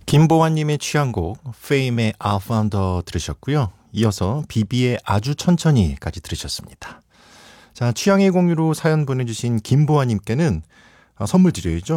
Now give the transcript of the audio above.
김보환님의 취향곡 페임의 I Found Her 들으셨고요. 이어서 비비의 아주 천천히까지 들으셨습니다. 자, 취향의 공유로 사연 보내주신 김보환님께는 선물 드려야죠.